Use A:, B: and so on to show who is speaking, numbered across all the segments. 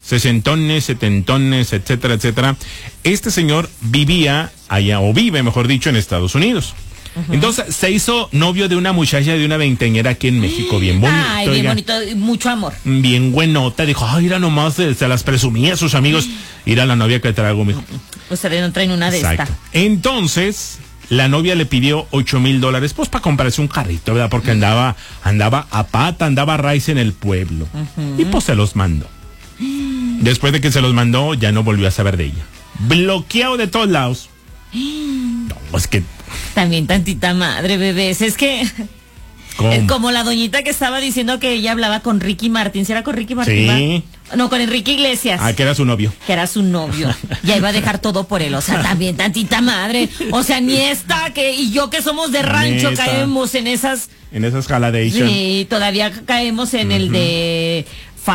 A: sesentones, setentones, etcétera, etcétera. Este señor vivía allá, o vive, mejor dicho, en Estados Unidos. Entonces se hizo novio de una muchacha de una veinteañera aquí en México, bien bonito.
B: Ay, bien bonito, mucho amor.
A: Bien buenota, dijo, ay, mira nomás, se las presumía a sus amigos. Mira la novia que traigo, mijo.
B: Ustedes no traen una de esta.
A: Entonces, la novia le pidió $8,000, pues para comprarse un carrito, ¿verdad? Porque andaba a pata, andaba a raíz en el pueblo. Y pues se los mandó. Después de que se los mandó, ya no volvió a saber de ella. Bloqueado de todos lados. No, es que...
B: También tantita madre, bebés. Es que... como la doñita que estaba diciendo que ella hablaba con Ricky Martin. ¿Sí era con Ricky Martin?
A: Sí.
B: No, con Enrique Iglesias.
A: Ah, que era su novio.
B: Que era su novio. Ya iba a dejar todo por él. O sea, también tantita madre. O sea, ni esta y yo que somos de rancho caemos en esas...
A: En esas jaladeation.
B: Sí, todavía caemos en el de...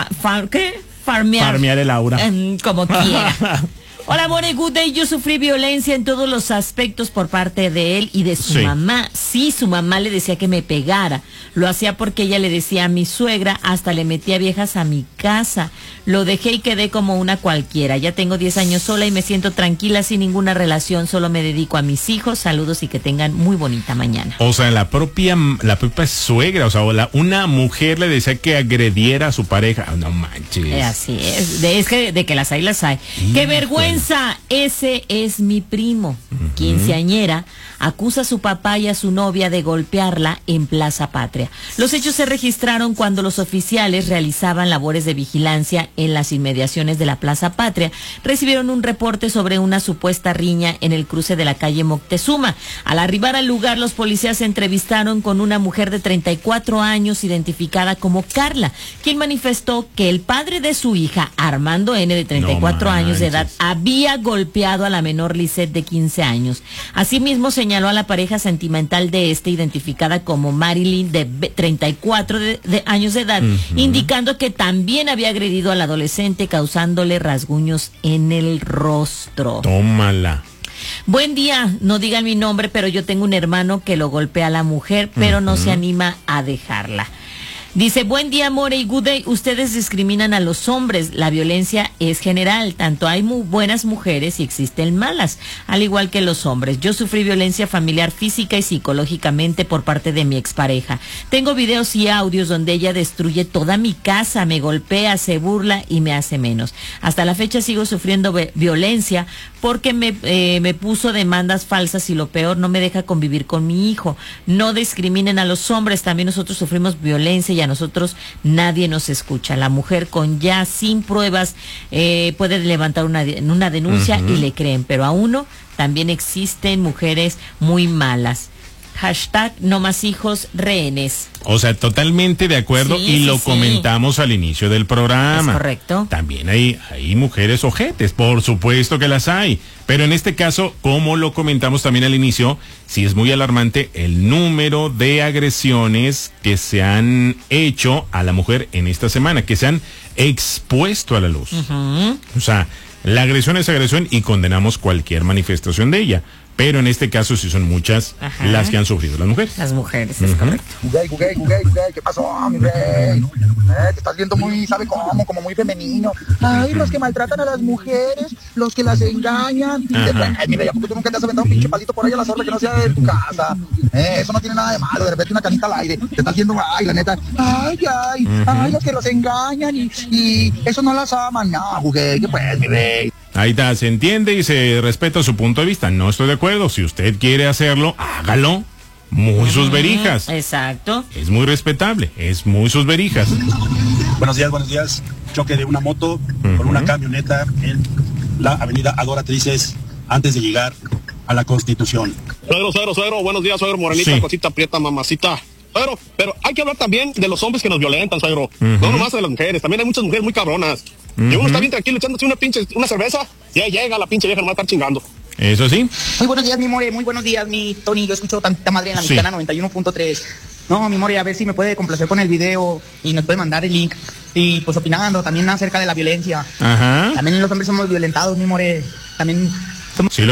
B: ¿Qué? Farmear
A: el aura.
B: Como quiera. Hola, More, good day. Yo sufrí violencia en todos los aspectos por parte de él y de su mamá. Sí, su mamá le decía que me pegara. Lo hacía porque ella le decía a mi suegra, hasta le metía viejas a mi casa. Lo dejé y quedé como una cualquiera. Ya tengo 10 años sola y me siento tranquila sin ninguna relación. Solo me dedico a mis hijos. Saludos y que tengan muy bonita mañana.
A: O sea, la propia suegra, o sea, una mujer le decía que agrediera a su pareja. No manches.
B: Así es. De que las hay, las hay. ¡Qué vergüenza! Ese es mi primo. Quinceañera acusa a su papá y a su novia de golpearla en Plaza Patria. Los hechos se registraron cuando los oficiales realizaban labores de vigilancia en las inmediaciones de la Plaza Patria. Recibieron un reporte sobre una supuesta riña en el cruce de la calle Moctezuma. Al arribar al lugar, los policías se entrevistaron con una mujer de 34 años identificada como Carla, quien manifestó que el padre de su hija, Armando N., de 34 años de edad, había golpeado a la menor Lisette, de 15 años. Asimismo, señaló a la pareja sentimental de identificada como Marilyn, de 34 años de edad, indicando que también había agredido al adolescente, causándole rasguños en el rostro.
A: Tómala.
B: Buen día, no digan mi nombre, pero yo tengo un hermano que lo golpea a la mujer, pero no se anima a dejarla. Dice, buen día, More y good day. Ustedes discriminan a los hombres. La violencia es general. Tanto hay muy buenas mujeres y existen malas, al igual que los hombres. Yo sufrí violencia familiar física y psicológicamente por parte de mi expareja. Tengo videos y audios donde ella destruye toda mi casa, me golpea, se burla y me hace menos. Hasta la fecha sigo sufriendo violencia porque me puso demandas falsas y lo peor, no me deja convivir con mi hijo. No discriminen a los hombres. También nosotros sufrimos violencia y a nosotros nadie nos escucha. La mujer con ya sin pruebas puede levantar una denuncia y le creen, pero a uno también existen mujeres muy malas. Hashtag no más hijos rehenes.
A: O sea, totalmente de acuerdo, y lo comentamos al inicio del programa.
B: Es correcto.
A: También hay mujeres ojetes, por supuesto que las hay. Pero en este caso, como lo comentamos también al inicio, sí es muy alarmante el número de agresiones que se han hecho a la mujer en esta semana, que se han expuesto a la luz. O sea, la agresión es agresión y condenamos cualquier manifestación de ella. Pero en este caso sí son muchas las que han sufrido las mujeres.
B: Las mujeres, es correcto.
C: Gugay, ¿qué pasó, mi rey? Te estás viendo muy, ¿sabe cómo? Como muy femenino. Ay, los que maltratan a las mujeres, los que las engañan. Ay, mi rey, ¿a poco tú nunca te has aventado un pinche palito por ahí a la zorra que no sea de tu casa? Eso no tiene nada de malo, de repente una canita al aire. Te estás viendo, ay, la neta. Ay, los que los engañan y eso no las aman. No, Gugay, ¿qué pues, mi rey?
A: Ahí está, se entiende y se respeta su punto de vista. No estoy de acuerdo. Si usted quiere hacerlo, hágalo. Muy sus verijas.
B: Exacto.
A: Es muy respetable. Es muy sus verijas.
D: Buenos días. Choque de una moto con una camioneta en la avenida Adoratrices antes de llegar a la Constitución.
E: Suegro. Buenos días, suegro. Morenita, cosita prieta, mamacita. Suegro, pero hay que hablar también de los hombres que nos violentan, suegro. No nomás de las mujeres. También hay muchas mujeres muy cabronas. Y uno está bien tranquilo echándose una cerveza y ahí llega la pinche vieja nomás a estar chingando.
A: Eso sí.
C: Muy buenos días, mi More, muy buenos días, mi Tony. Yo escucho tanta madre en la Mexicana 91.3. No, mi More, a ver si me puede complacer con el video y nos puede mandar el link. Y pues opinando también acerca de la violencia. También los hombres somos violentados, mi More. También somos...
A: Sí lo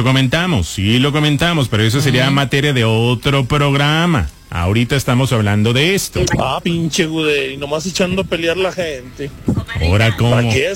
A: comentamos, pero eso sería materia de otro programa. Ahorita estamos hablando de esto.
F: Pinche Gude, y nomás echando a pelear la gente.
A: Ahora, ¿cómo?